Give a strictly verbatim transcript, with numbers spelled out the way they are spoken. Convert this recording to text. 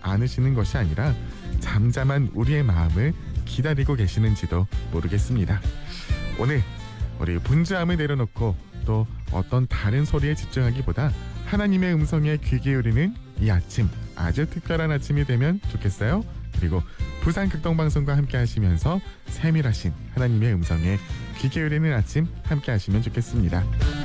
않으시는 것이 아니라 잠잠한 우리의 마음을 기다리고 계시는지도 모르겠습니다. 오늘 우리 분주함을 내려놓고 또 어떤 다른 소리에 집중하기보다 하나님의 음성에 귀 기울이는 이 아침, 아주 특별한 아침이 되면 좋겠어요. 그리고 부산 극동방송과 함께 하시면서 세밀하신 하나님의 음성에 귀 기울이는 아침 함께 하시면 좋겠습니다.